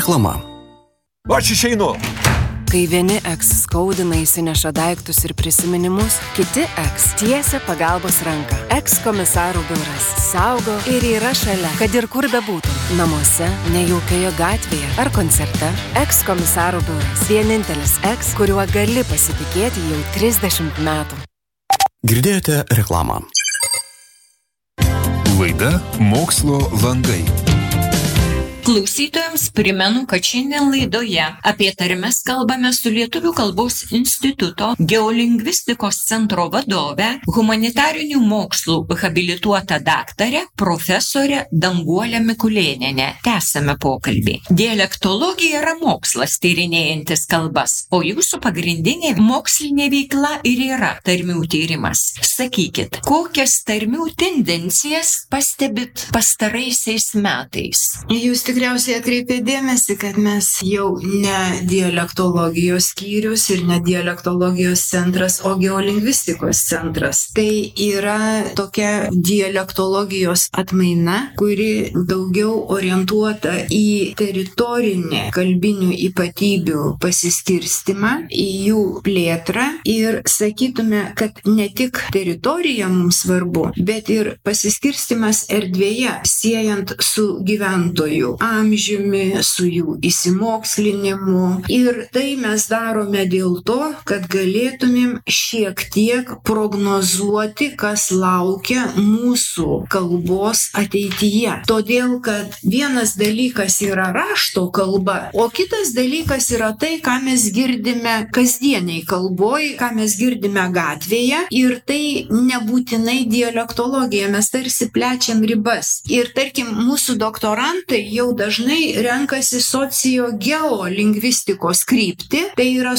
Reklama. Aš išeinu. Kai vieni eks skaudina įsineša daiktus ir prisiminimus, kiti eks tiesia pagalbos ranką. Eks komisarų biuras saugo ir yra šalia, kad ir kur bebūtum. Namuose, nejaukioje gatvėje ar koncerte. Eks komisarų biuras. Vienintelis eks, kuriuo gali pasitikėti jau 30 metų. Girdėjote reklamą. Laida Mokslo langai. Klausytojams primenu, kad šiandien laidoje apie tarmes kalbame su Lietuvių kalbos instituto geolingvistikos centro vadove, humanitarinių mokslų habilituota daktarė, profesorė Danguolė Mikulėnienė. Tęsame pokalbį. Dialektologija yra mokslas tyrinėjantis kalbas, o jūsų pagrindinė mokslinė veikla ir yra tarmių tyrimas. Sakykit, kokias tarmių tendencijas pastebit pastaraisiais metais? Jūs tikriausiai atkreipė dėmesį, kad mes jau ne dialektologijos skyrius ir ne dialektologijos centras, o geolingvistikos centras. Tai yra tokia dialektologijos atmaina, kuri daugiau orientuota į teritorinę kalbinių ypatybių pasiskirstimą, į jų plėtrą ir sakytume, kad ne tik teritorija mums svarbu, bet ir pasiskirstimas erdvėje, siejant su gyventojų amžiumi, su jų įsimokslinimu. Ir tai mes darome dėl to, kad galėtumėm šiek tiek prognozuoti, kas laukia mūsų kalbos ateityje. Todėl, kad vienas dalykas yra rašto kalba, o kitas dalykas yra tai, ką mes girdime kasdieniai kalboj, ką mes girdime gatvėje. Ir tai nebūtinai dialektologija, mes tarsi plečiam ribas. Ir tarkim, mūsų doktorantai jau dažnai renkasi sociogeolingvistikos kryptį, tai yra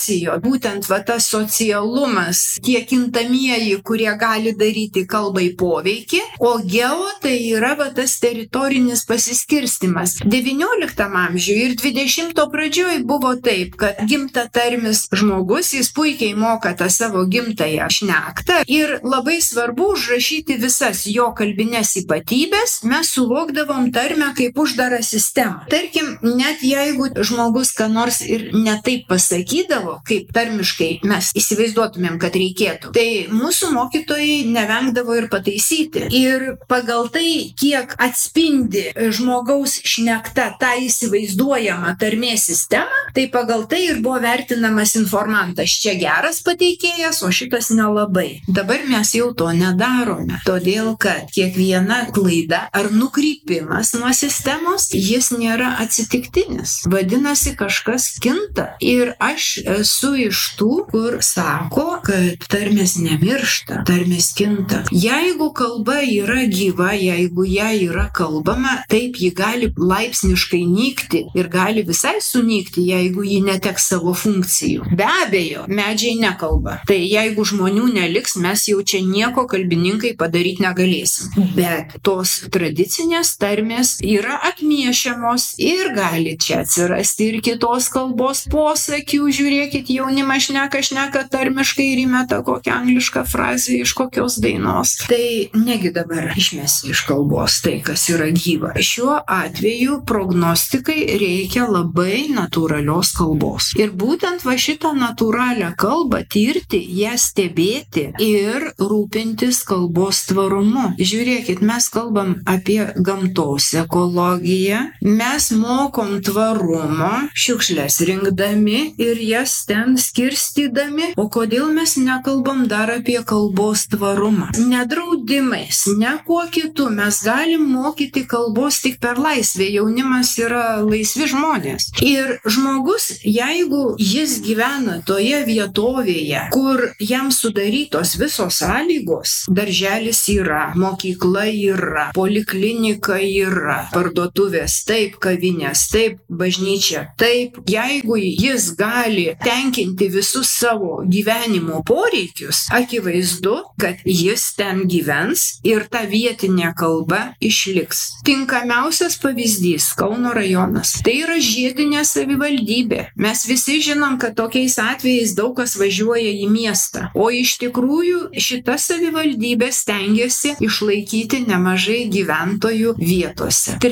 būtent tas socialumas, tie kintamieji, kurie gali daryti kalbai poveikį, o geo tai yra tas teritorinis pasiskirstimas. 19 amžiuje ir 20 pradžioj buvo taip, kad gimtatarmis žmogus, jis puikiai moka tą savo gimtąją šnektą ir labai svarbu užrašyti visas jo kalbinės ypatybės, mes suvokdavom tarmę kaip uždarą sistemą. Tarkim, net jeigu žmogus ką nors ir netaip pasakydavo, kaip tarmiškai mes įsivaizduotumėm, kad reikėtų, tai mūsų mokytojai nevengdavo ir pataisyti. Ir pagal tai, kiek atspindi žmogaus šnekta tą įsivaizduojamą tarmės sistemą, tai pagal tai ir buvo vertinamas informantas. Čia geras pateikėjas, o šitas nelabai. Dabar mes jau to nedarome, todėl kad kiekviena klaida ar nukrypimas nuo sistemos, jis nėra atsitiktinis. Vadinasi, kažkas kinta. Ir aš esu iš tų, kur sako, kad tarmės nemiršta, tarmės kinta. Jeigu kalba yra gyva, jeigu ją yra kalbama, taip ji gali laipsniškai nykti ir gali visai sunykti, jeigu ji neteks savo funkcijų. Be abejo, medžiai nekalba. Tai jeigu žmonių neliks, mes jau čia nieko kalbininkai padaryti negalėsim. Bet tos tradicinės tarmės yra atmiešiamos ir gali čia atsirasti ir kitos kalbos posakių. Žiūrėkit, jaunimas šneka tarmiškai ir įmeta kokią anglišką frazę iš kokios dainos. Tai negi dabar išmesi iš kalbos tai, kas yra gyva. Šiuo atveju prognostikai reikia labai natūralios kalbos. Ir būtent šitą natūralią kalbą tirti, ją stebėti ir rūpintis kalbos tvarumu. Žiūrėkit, mes kalbam apie gamtos ekologiją, mes mokom tvarumo, šiukšles rinkdami ir jas ten skirstydami. O kodėl mes nekalbam dar apie kalbos tvarumą? Ne draudimais, ne kuo kitu. Mes galim mokyti kalbos tik per laisvę. Jaunimas yra laisvi žmonės. Ir žmogus, jeigu jis gyvena toje vietovėje, kur jam sudarytos visos sąlygos, darželis yra, mokykla yra, poliklinika yra, parduotuvės taip, kavinės taip, bažnyčia taip, jeigu jis gali tenkinti visus savo gyvenimo poreikius, akivaizdu, kad jis ten gyvens ir ta vietinė kalba išliks. Tinkamiausias pavyzdys - Kauno rajonas. Tai yra žiedinė savivaldybė. Mes visi žinom, kad tokiais atvejais daug kas važiuoja į miestą. O iš tikrųjų šita savivaldybė stengiasi išlaikyti nemažai gyventojų vietose. Treneriai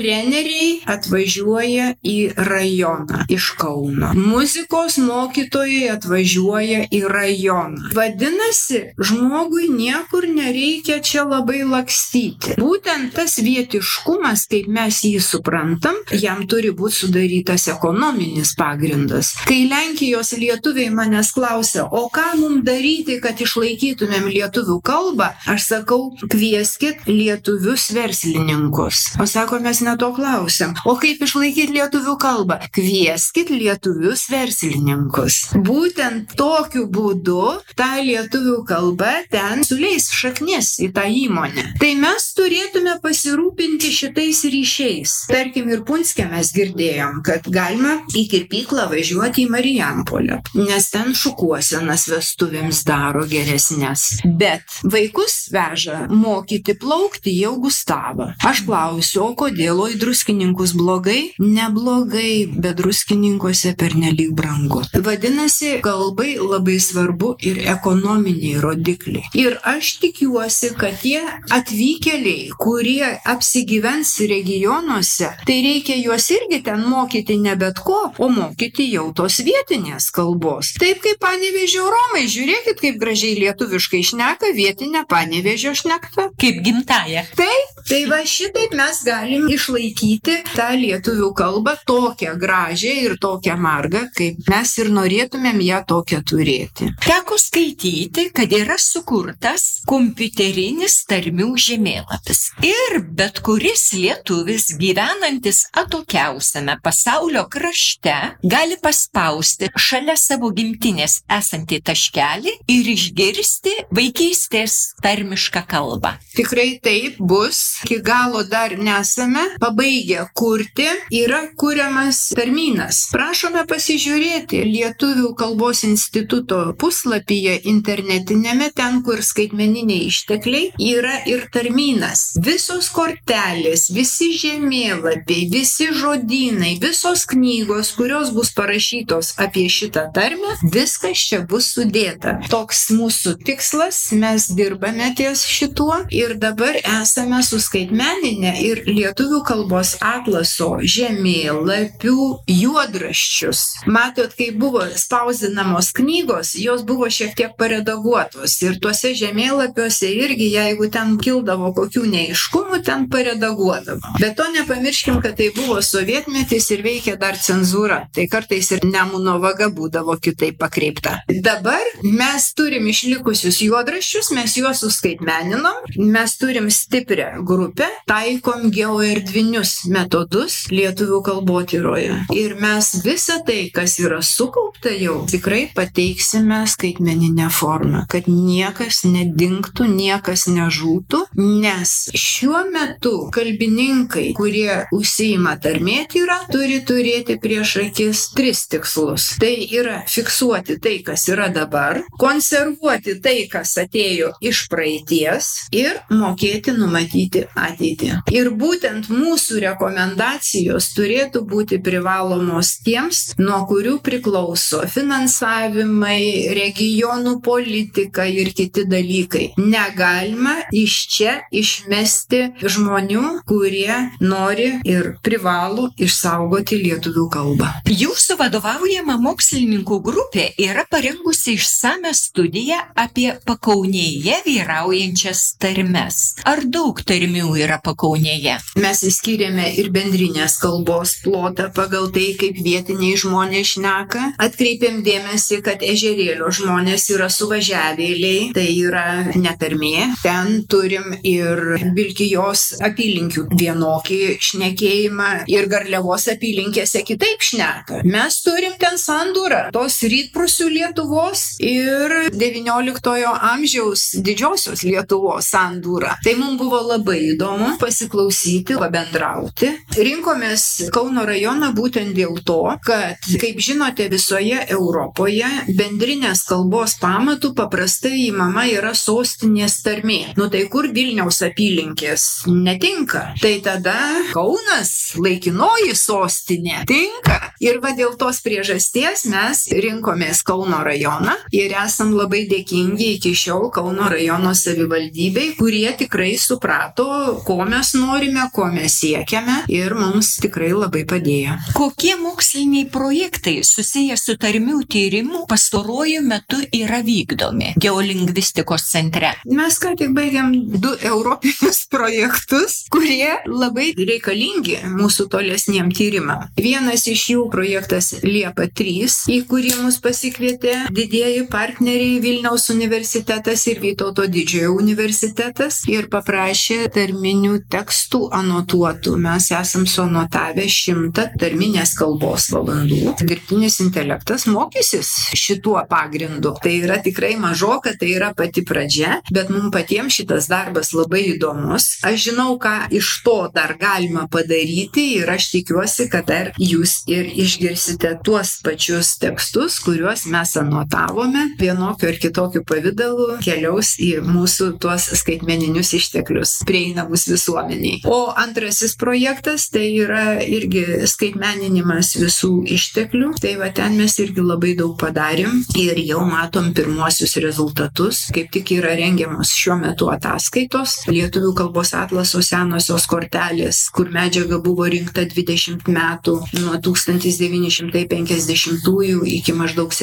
inžinieriai atvažiuoja į rajoną iš Kauno. Muzikos mokytojai atvažiuoja į rajoną. Vadinasi, žmogui niekur nereikia čia labai lakstyti. Būtent tas vietiškumas, kaip mes jį suprantam, jam turi būti sudarytas ekonominis pagrindas. Kai Lenkijos lietuviai manęs klausia, o ką mums daryti, kad išlaikytumėm lietuvių kalbą, aš sakau, kvieskit lietuvius verslininkus. O sako, mes ne to klausiam. O kaip išlaikyti lietuvių kalbą? Kvieskit lietuvius verslininkus. Būtent tokiu būdu ta lietuvių kalba ten suleis šaknis į tą įmonę. Tai mes turėtume pasirūpinti šitais ryšiais. Tarkim, ir Punske mes girdėjom, kad galima į kirpyklą važiuoti į Marijampolę, nes ten šukuosenas vestuvėms daro geresnės. Bet vaikus veža mokyti plaukti į Augustavą. Aš klausiu, o kodėl į Druskininkus blogai? Neblogai, bet Druskininkuose pernelyg brangu. Vadinasi, kalbai labai svarbu ir ekonominiai rodikliai. Ir aš tikiuosi, kad tie atvykėliai, kurie apsigyvens regionuose, tai reikia juos irgi ten mokyti ne bet ko, o mokyti jau tos vietinės kalbos. Taip kaip Panevėžio romai, žiūrėkit, kaip gražiai lietuviškai šneka vietinę Panevėžio šnektą. Kaip gimtaja. Taip, tai va šitaip mes galim išlaikyti tą lietuvių kalbą tokią gražią ir tokią margą, kaip mes ir norėtumėm ją tokią turėti. Teko skaityti, kad yra sukurtas kompiuterinis tarmių žemėlapis. Ir bet kuris lietuvis gyvenantis atokiausiame pasaulio krašte gali paspausti šalia savo gimtinės esantį taškelį ir išgirsti vaikystės tarmišką kalbą. Tikrai taip bus. Iki galo dar nesame pabaigę kurti. Yra kuriamas tarmynas. Prašome pasižiūrėti Lietuvių kalbos instituto puslapyje internetinėme, ten, kur skaitmeniniai ištekliai, yra ir tarmynas. Visos kortelės, visi žemėlapiai, visi žodynai, visos knygos, kurios bus parašytos apie šitą tarmę, viskas čia bus sudėta. Toks mūsų tikslas, mes dirbame ties šituo ir dabar esame suskaitmeninę ir lietuvių kalbos atlaso žemėlapių juodraščius. Matot, kai buvo spausdinamos knygos, jos buvo šiek tiek paredaguotos ir tuose žemėlapiuose irgi, jeigu ten kildavo kokių neaiškumų, ten paredaguodavo. Bet to nepamirškim, kad tai buvo sovietmetis ir veikia dar cenzūra. Tai kartais ir Nemuno vaga būdavo kitaip pakreipta. Dabar mes turim išlikusius juodraščius, mes juos suskaitmeninom, mes turim stiprią grupę, taikom geoerdvinius metodus lietuvių kalbotyroje. Ir mes visą tai, kas yra sukaupta jau, tikrai pateiksime skaitmeninę formą, kad niekas nedingtų, niekas nežūtų, nes šiuo metu kalbininkai, kurie užsiima tarmėtyrą, turi turėti prieš akis 3 tikslus. Tai yra fiksuoti tai, kas yra dabar, konservuoti tai, kas atėjo iš praeities ir mokėti numatyti ateitį. Ir būtent mūsų rekomendacijos turėtų būti privalomos tiems, nuo kurių priklauso finansavimai, regionų politika ir kiti dalykai. Negalima iš čia išmesti žmonių, kurie nori ir privalo išsaugoti lietuvių kalbą. Jūsų vadovaujama mokslininkų grupė yra parengusi išsame studiją apie Pakaunėje vyraujančias tarmes. Ar daug tarmių yra Pakaunėje? Mes įskyrėme ir bendrinės kalbos plotą pagal tai, kaip vietiniai žmonės šneka. Atkreipėm dėmesį, kad Ežerėlio žmonės yra suvažiavėliai, tai yra netarmė. Ten turim ir Vilkijos apylinkių vienokį šnekėjimą ir Garliavos apylinkėse kitaip šneka. Mes turim ten sandūrą tos rytprūsių Lietuvos ir XIX amžiaus didžiosios Lietuvos sandūrą. Tai mums buvo labai įdomu pasiklausyti, pabendrauti. Rinkomės Kauno rajoną būtent dėl to, kad, kaip žinote, visoje Europoje bendrinės kalbos pamatų paprastai įmama yra sostinės tarmė. Nu tai kur Vilniaus apylinkės netinka? Tai tada Kaunas, laikinoji sostinė, tinka. Ir va dėl tos priežasties mes rinkomės Kauno rajoną ir esam labai dėkingi iki šiol Kauno rajono savivaldybei, kurie tikrai suprato, ko mes norime, ko mes siekiame. mokėme ir mums tikrai labai padėjo. Kokie moksliniai projektai susiję su tarmių tyrimu pastaruoju metu yra vykdomi geolingvistikos centre? Mes ką tik baigėm 2 europinius projektus, kurie labai reikalingi mūsų tolesniem tyrimam. Vienas iš jų projektas Liepa 3, į kurį mus pasikvietė didieji partneriai Vilniaus universitetas ir Vytauto Didžiojo universitetas ir paprašė tarminių tekstų anotuotų. Mes esam suanotavę 100 tarminės kalbos valandų. Dirbtinis intelektas mokysis šituo pagrindu. Tai yra tikrai mažoka, tai yra pati pradžia, bet mums patiems šitas darbas labai įdomus. Aš žinau, ką iš to dar galima padaryti ir aš tikiuosi, kad dar jūs ir išgirsite tuos pačius tekstus, kuriuos mes anotavome, vienokiu ar kitokiu pavidalu keliaus į mūsų tuos skaitmeninius išteklius prieinamus visuomeniai. O antrasis projektas tai yra irgi skaitmeninimas visų išteklių. Tai va ten mes irgi labai daug padarėm ir jau matom pirmuosius rezultatus. Kaip tik yra rengiamos šiuo metu ataskaitos. Lietuvių kalbos atlaso senosios kortelės, kur medžiaga buvo rinkta 20 metų nuo 1950 iki maždaug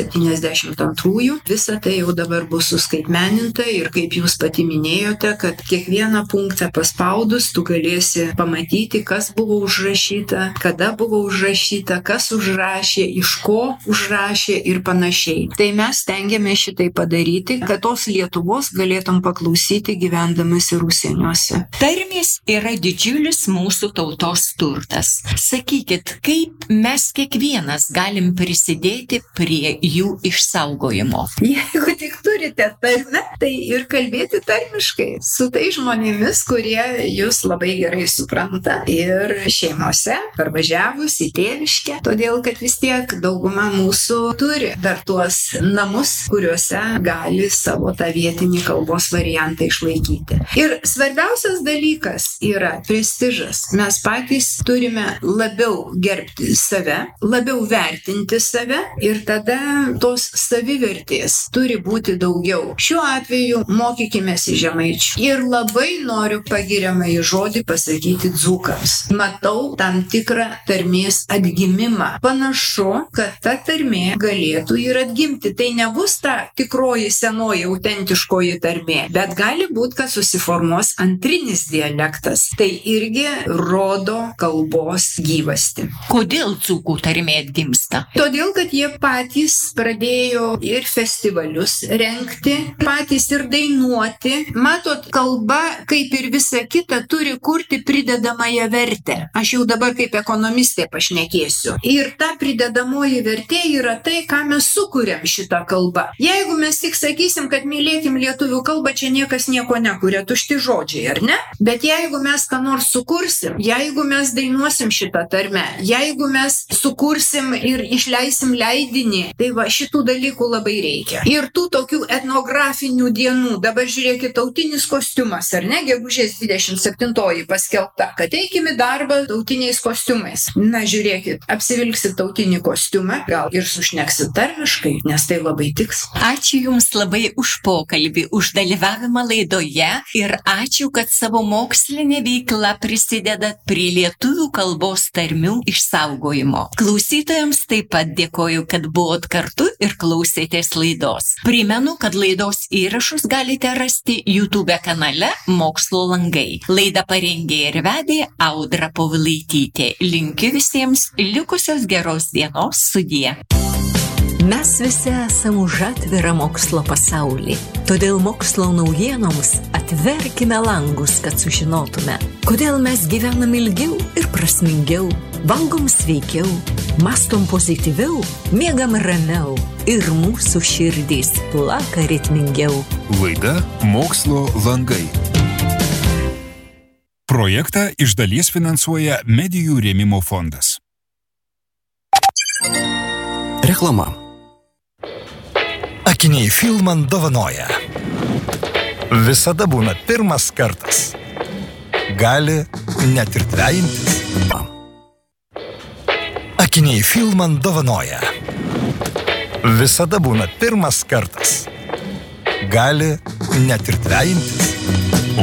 72. Visa tai jau dabar bus suskaitmeninta ir kaip jūs pati minėjote, kad kiekvieną punktą paspaudus tu galėsi pamatyti, kas buvo užrašyta, kada buvo užrašyta, kas užrašė, iš ko užrašė ir panašiai. Tai mes stengiamės šitai padaryti, kad tos Lietuvos galėtum paklausyti gyvendamas ir užsieniuose. Tarmės yra didžiulis mūsų tautos turtas. Sakykit, kaip mes kiekvienas galim prisidėti prie jų išsaugojimo? Jeigu tik turite tarmę, tai ir kalbėti tarmiškai su tai žmonėmis, kurie jūs labai gerai supranta ir šeimose, parvažiavus į tėviškę, todėl kad vis tiek dauguma mūsų turi dar tuos namus, kuriuose gali savo tą vietinį kalbos variantą išlaikyti. Ir svarbiausias dalykas yra prestižas. Mes patys turime labiau gerbti save, labiau vertinti save ir tada tos savivertės turi būti daugiau. Šiuo atveju mokykimės į žemaičių. Ir labai noriu pagiriamąjį žodį pasakyti dzūkams. Matau tam tikrą tarmės atgimimą. Panašu, kad ta tarmė galėtų ir atgimti. Tai nebus ta tikroji senoji autentiškoji tarmė, bet gali būti, kad susiformuos antrinis dialektas. Tai irgi rodo kalbos gyvastį. Kodėl dzūkų tarmė atgimsta? Todėl, kad jie patys pradėjo ir festivalius rengti, patys ir dainuoti. Matot, kalba, kaip ir visa kita, turi kurti pridedamąją vertę. Aš jau dabar kaip ekonomistė pašnekėsiu. Ir ta pridedamoji vertė yra tai, ką mes sukuriam šitą kalbą. Jeigu mes tik sakysim, kad mylėkim lietuvių kalbą, čia niekas nieko nekuria, tušti žodžiai, ar ne? Bet jeigu mes ką nors sukursim, jeigu mes dainuosim šitą tarmę, jeigu mes sukursim ir išleisim leidinį, tai va šitų dalykų labai reikia. Ir tų tokių etnografinių dienų, dabar žiūrėkit, tautinis kostiumas, ar ne, gegužės 27 paskelbta, kad eikime darbą tautiniais kostiumais. Na, žiūrėkit, apsivilksit tautinį kostiumą, gal ir sušneksit tarmiškai, nes tai labai tiks. Ačiū Jums labai už pokalbį, už dalyvavimą laidoje ir ačiū, kad savo mokslinė veikla prisidedat prie lietuvių kalbos tarmių išsaugojimo. Klausytojams taip pat dėkoju, kad buvot kartu ir klausėtės laidos. Primenu, kad laidos įrašus galite rasti YouTube kanale Mokslo langai. Laidą parengė ir vedė Audra Povilaitytė. Linkiu visiems likusios geros dienos, sudie. Mes visi esame už atvirą mokslo pasaulį. Todėl mokslo naujienoms atverkime langus, kad sužinotume, kodėl mes gyvenam ilgiau ir prasmingiau, valgom sveikiau, mąstom pozityviau, miegam ramiau ir mūsų širdys plaka ritmingiau. Laida Mokslo langai. Projektą iš dalies finansuoja Medijų rėmimo fondas. Reklama. Akiniai Filman dovanoja. Visada būna pirmas kartas. Gali net ir dvejintis. Akiniai Filman dovanoja. Visada būna pirmas kartas. Gali net ir dvejintis.